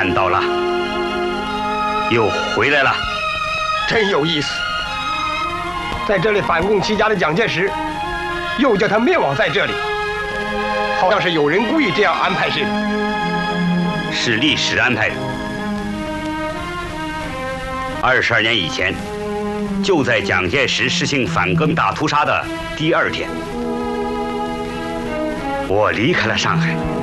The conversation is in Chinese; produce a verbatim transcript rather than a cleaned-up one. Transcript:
看到了，又回来了， 真有意思。在这里反共齐家的蒋介石，又叫他灭亡在这里，好像是有人故意这样安排似的。 是历史安排的。二十二年以前，就在蒋介石实行反革命大屠杀的第二天，我离开了上海。